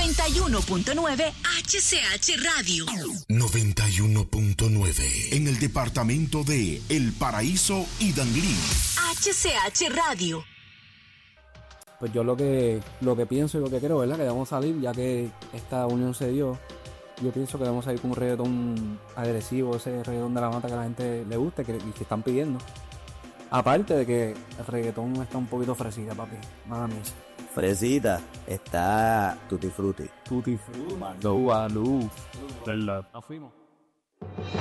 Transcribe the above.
91.9 HCH Radio. 91.9 en el departamento de El Paraíso y Danlí. HCH Radio. Pues yo lo que pienso y lo que creo, ¿verdad? Que debemos salir, ya que esta unión se dio. Yo pienso que debemos salir con un reggaetón agresivo, ese reggaetón de la mata que a la gente le gusta y que están pidiendo. Aparte de que el reggaetón está un poquito fresita, papi. Nada más. Fresita, está Tutti Frutti. Tutti Frutti, Malú, ¿verdad? Nos fuimos.